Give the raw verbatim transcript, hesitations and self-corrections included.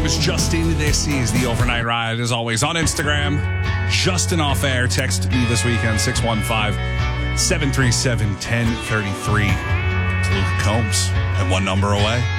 is Justin. This is the Overnight Ride. As always, on Instagram, Justin Off Air. Text me this weekend, six one five, seven three seven, one zero three three. It's Luke Combs, and one number away.